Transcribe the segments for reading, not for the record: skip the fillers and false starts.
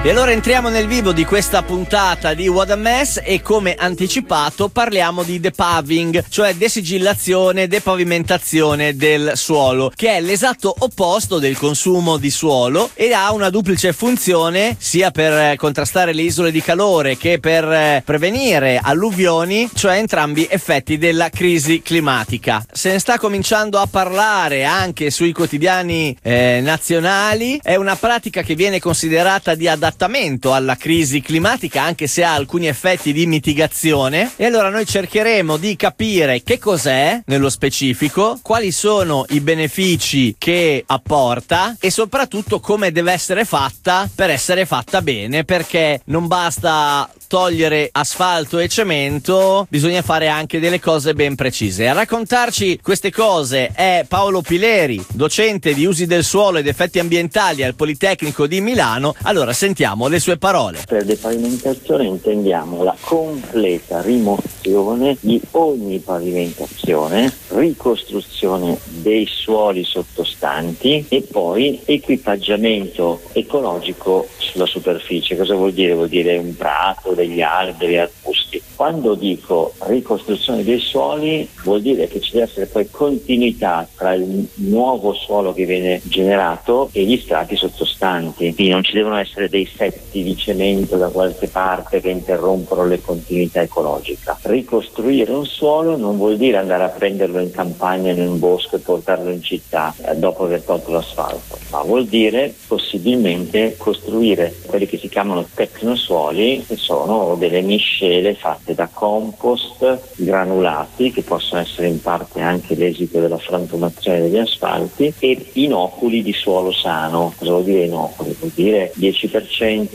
E allora entriamo nel vivo di questa puntata di What a Mess e come anticipato parliamo di depuving, cioè desigillazione, depavimentazione del suolo, che è l'esatto opposto del consumo di suolo e ha una duplice funzione sia per contrastare le isole di calore che per prevenire alluvioni, cioè entrambi effetti della crisi climatica. Se ne sta cominciando a parlare anche sui quotidiani nazionali, è una pratica che viene considerata di adattamento alla crisi climatica, anche se ha alcuni effetti di mitigazione, e allora noi cercheremo di capire che cos'è nello specifico, quali sono i benefici che apporta e soprattutto come deve essere fatta per essere fatta bene, perché non basta togliere asfalto e cemento, bisogna fare anche delle cose ben precise. A raccontarci queste cose è Paolo Pileri, docente di usi del suolo ed effetti ambientali al Politecnico di Milano. Allora sentiamo le sue parole. Per depavimentazione intendiamo la completa rimozione di ogni pavimentazione, ricostruzione dei suoli sottostanti e poi equipaggiamento ecologico sulla superficie. Cosa vuol dire? Vuol dire un prato, degli alberi, arbusti. Quando dico ricostruzione dei suoli vuol dire che ci deve essere poi continuità tra il nuovo suolo che viene generato e gli strati sottostanti. Quindi non ci devono essere dei setti di cemento da qualche parte che interrompono le continuità ecologiche. Ricostruire un suolo non vuol dire andare a prenderlo in campagna, in un bosco e portarlo in città dopo aver tolto l'asfalto, ma vuol dire possibilmente costruire quelli che si chiamano tecnosuoli, che sono delle miscele fatte da compost granulati, che possono essere in parte anche l'esito della frantumazione degli asfalti, e inoculi di suolo sano. Cosa vuol dire inoculi? Vuol dire 10%,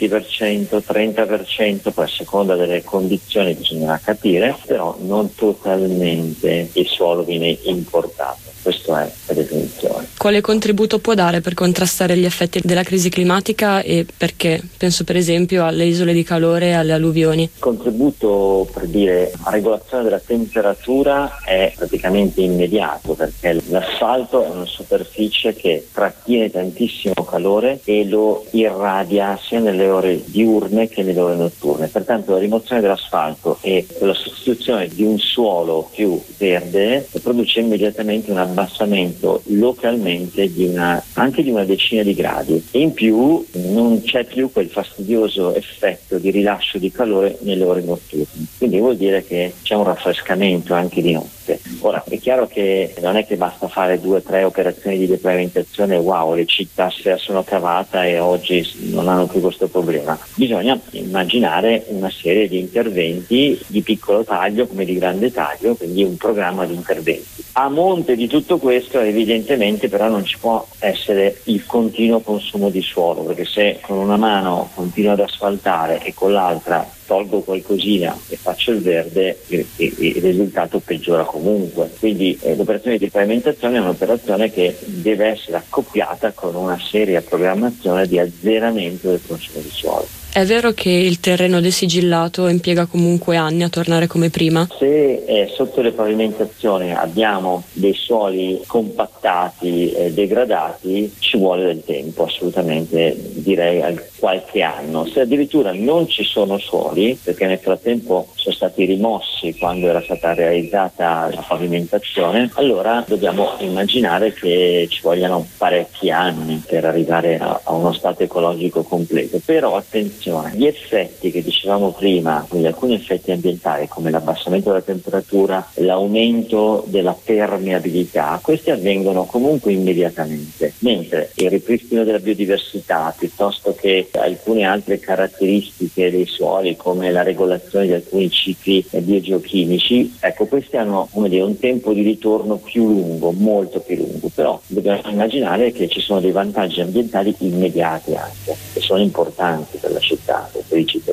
20%, 30%, poi a seconda delle condizioni bisognerà capire, però non totalmente il suolo viene importato. Questo è la definizione. Quale contributo può dare per contrastare gli effetti della crisi climatica e perché? Penso per esempio alle isole di calore e alle alluvioni. Il contributo, per dire, a regolazione della temperatura è praticamente immediato, perché l'asfalto è una superficie che trattiene tantissimo calore e lo irradia sia nelle ore diurne che nelle ore notturne. Pertanto la rimozione dell'asfalto e la sostituzione di un suolo più verde produce immediatamente un abbassamento localmente anche di una decina di gradi, e in più non c'è più quel fastidioso effetto di rilascio di calore nelle ore notturne, quindi vuol dire che c'è un raffrescamento anche di notte. Ora è chiaro che non è che basta fare 2 o 3 operazioni di depavimentazione, wow, le città se la sono cavata e oggi non hanno più questo problema. Bisogna immaginare una serie di interventi di piccolo taglio come di grande taglio, quindi un programma di interventi. A monte di tutto questo evidentemente però non ci può essere il continuo consumo di suolo, perché se con una mano continuo ad asfaltare e con l'altra tolgo qualcosina e faccio il verde, il risultato peggiora comunque. Quindi l'operazione di pavimentazione è un'operazione che deve essere accoppiata con una seria programmazione di azzeramento del consumo di suolo. È vero che il terreno desigillato impiega comunque anni a tornare come prima? Se sotto le pavimentazioni abbiamo dei suoli compattati, degradati, ci vuole del tempo, assolutamente, direi qualche anno. Se addirittura non ci sono suoli, perché nel frattempo sono stati rimossi quando era stata realizzata la pavimentazione, allora dobbiamo immaginare che ci vogliano parecchi anni per arrivare a uno stato ecologico completo. Però attenzione, gli effetti che dicevamo prima, quindi alcuni effetti ambientali come l'abbassamento della temperatura, l'aumento della permeabilità, questi avvengono comunque immediatamente, mentre il ripristino della biodiversità piuttosto che alcune altre caratteristiche dei suoli come la regolazione di alcuni cicli biogeochimici, ecco, questi hanno, come dire, un tempo di ritorno più lungo, molto più lungo, però dobbiamo immaginare che ci sono dei vantaggi ambientali immediati anche, che sono importanti per la città e per i cittadini.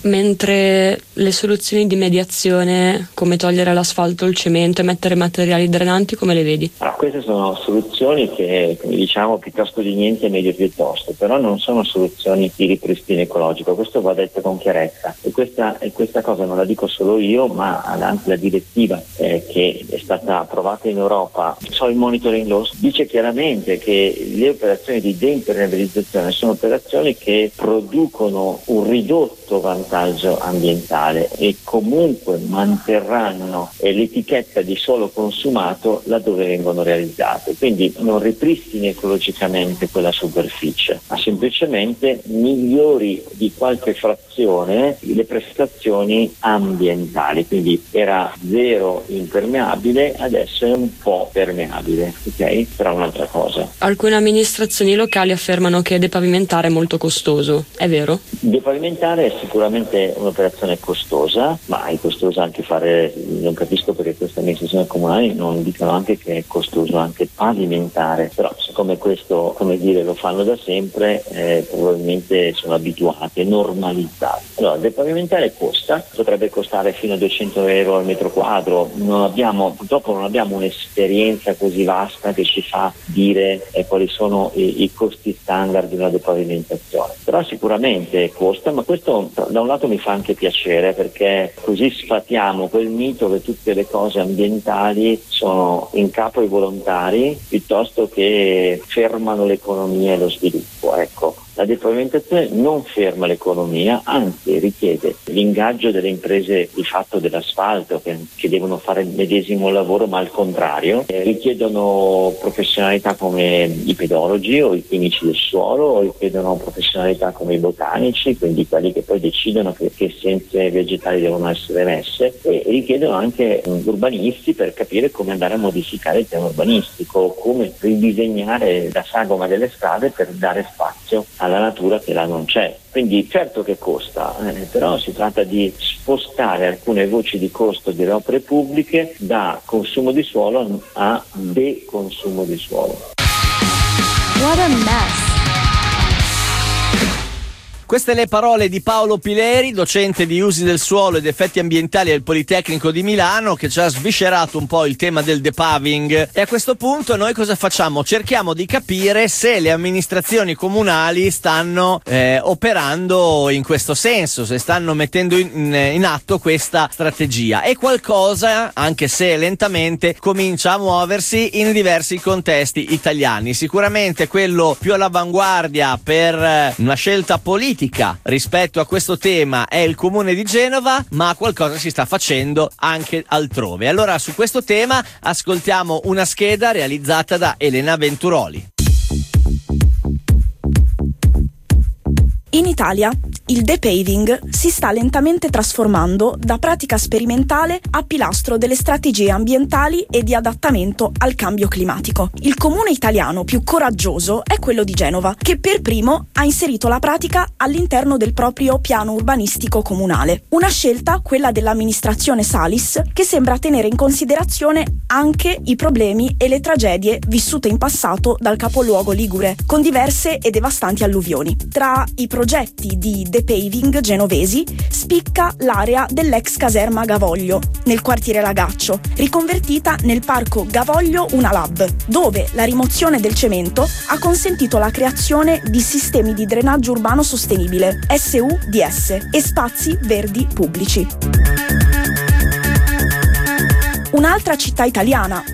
Mentre le soluzioni di mediazione, come togliere l'asfalto, il cemento e mettere materiali drenanti, come le vedi? Allora, queste sono soluzioni che, come diciamo, piuttosto di niente meglio piuttosto, però non sono soluzioni di ripristino ecologico, questo va detto con chiarezza, e questa cosa non la dico solo io, ma anche la direttiva che è stata approvata in Europa, Soil Monitoring Law, dice chiaramente che le operazioni di deimpermeabilizzazione sono operazioni che producono un ridotto vantaggio ambientale e comunque manterranno l'etichetta di suolo consumato laddove vengono realizzate, quindi non ripristini ecologicamente quella superficie, ma semplicemente migliori di qualche frazione le prestazioni ambientali, quindi era zero impermeabile, adesso è un po' permeabile, ok? Però un'altra cosa. Alcune amministrazioni locali affermano che depavimentare è molto costoso, è vero? Depavimentare è sicuramente un'operazione costosa, ma è costosa anche fare, non capisco perché queste amministrazioni comunali non dicono anche che è costoso anche pavimentare, però siccome questo, come dire, lo fanno da sempre, probabilmente sono abituati, normalizzati. Allora, depavimentare costa, potrebbe costare fino a 200 euro al metro quadro, purtroppo non abbiamo un'esperienza così vasta che ci fa dire quali sono i costi standard di una depavimentazione, però sicuramente costa, ma questo da un lato mi fa anche piacere perché così sfatiamo quel mito che tutte le cose ambientali sono in capo ai volontari piuttosto che fermano l'economia e lo sviluppo. Ecco, la depavimentazione non ferma l'economia, anzi richiede l'ingaggio delle imprese di fatto dell'asfalto che devono fare il medesimo lavoro ma al contrario, richiedono professionalità come i pedologi o i chimici del suolo, o richiedono professionalità come i botanici, quindi quelli che poi decidono che essenze vegetali devono essere messe, e richiedono anche urbanisti per capire come andare a modificare il piano urbanistico, come ridisegnare la sagoma delle strade per dare spazio alla natura che là non c'è. Quindi certo che costa, però si tratta di spostare alcune voci di costo delle opere pubbliche da consumo di suolo a deconsumo di suolo. What a mess! Queste le parole di Paolo Pileri, docente di usi del suolo ed effetti ambientali al Politecnico di Milano, che ci ha sviscerato un po' il tema del depaving. E a questo punto noi cosa facciamo? Cerchiamo di capire se le amministrazioni comunali stanno operando in questo senso, se stanno mettendo in atto questa strategia. E qualcosa, anche se lentamente, comincia a muoversi in diversi contesti italiani. Sicuramente quello più all'avanguardia per una scelta politica rispetto a questo tema è il Comune di Genova, ma qualcosa si sta facendo anche altrove. Allora, su questo tema ascoltiamo una scheda realizzata da Elena Venturoli. In Italia il depaving si sta lentamente trasformando da pratica sperimentale a pilastro delle strategie ambientali e di adattamento al cambio climatico. Il comune italiano più coraggioso è quello di Genova, che per primo ha inserito la pratica all'interno del proprio piano urbanistico comunale. Una scelta, quella dell'amministrazione Salis, che sembra tenere in considerazione anche i problemi e le tragedie vissute in passato dal capoluogo ligure, con diverse e devastanti alluvioni. Tra i progetti di depaving genovesi spicca l'area dell'ex caserma Gavoglio, nel quartiere Lagaccio, riconvertita nel parco Gavoglio Una Lab, dove la rimozione del cemento ha consentito la creazione di sistemi di drenaggio urbano sostenibile, SUDS, e spazi verdi pubblici. Un'altra città italiana